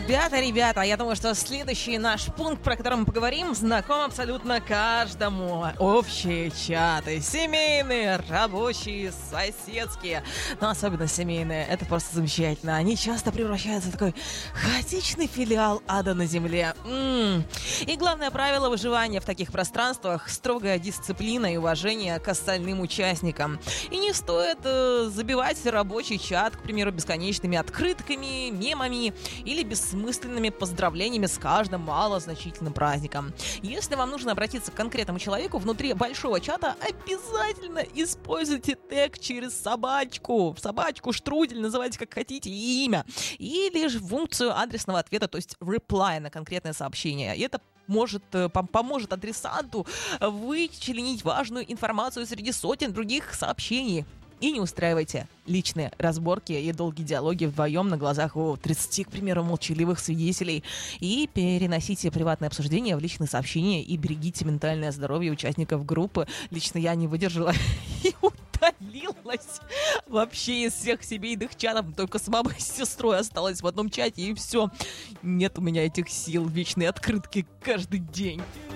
Ребята, я думаю, что следующий наш пункт, про который мы поговорим, знаком абсолютно каждому. Общие чаты. Семейные, рабочие, соседские. Но особенно семейные. Это просто замечательно. Они часто превращаются в такой хаотичный филиал ада на земле. И главное правило выживания в таких пространствах — строгая дисциплина и уважение к остальным участникам. И не стоит забивать рабочий чат, к примеру, бесконечными открытками, мемами или бессмысленными поздравлениями с каждым малозначительным праздником. Если вам нужно обратиться к конкретному человеку внутри большого чата, обязательно используйте тег через собачку. Собачку, штрудель, называйте как хотите, и имя. Или же функцию адресного ответа, то есть reply на конкретное сообщение. И это поможет адресанту вычленить важную информацию среди сотен других сообщений. И не устраивайте личные разборки и долгие диалоги вдвоем на глазах у 30, к примеру, молчаливых свидетелей. И переносите приватные обсуждения в личные сообщения и берегите ментальное здоровье участников группы. Лично я не выдержала и удалилась вообще из всех семейных чатов. Только с мамой и с сестрой осталась в одном чате, и все. Нет у меня этих сил, вечные открытки каждый день.